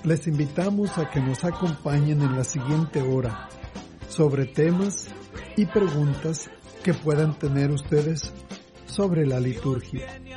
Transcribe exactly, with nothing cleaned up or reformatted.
Les invitamos a que nos acompañen en la siguiente hora sobre temas y preguntas que puedan tener ustedes sobre la liturgia.